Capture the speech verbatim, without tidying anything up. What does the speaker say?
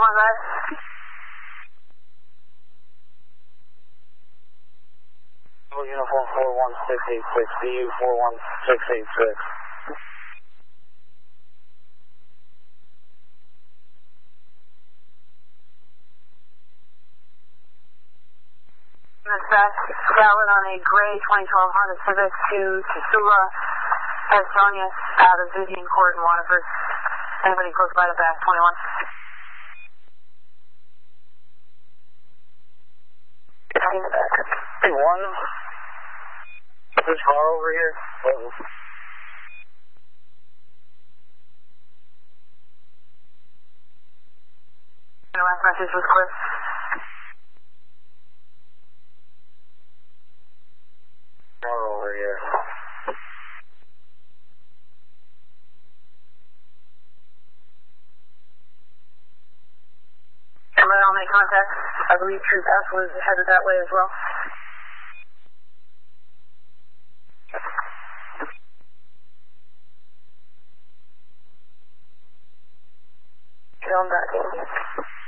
one, guys. Uniform four one six eight six, B U four one six eight six. Dispatch, valid on a gray twenty twelve Honda Civic to Tisula, Estonia, out of Vivian Court in Waterford. Anybody close by the back, twenty-one? fifteen the back. Hey, one. This car over here. Uh-oh. The last message was clear. Car over here. Everybody all make contact. I believe Troop F was headed that way as well. Get on back.